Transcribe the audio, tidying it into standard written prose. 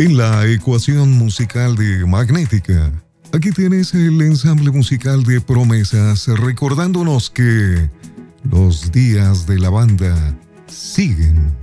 en la ecuación musical de Magnética. Aquí tienes el ensamble musical de Promesas, recordándonos que los días de la banda siguen.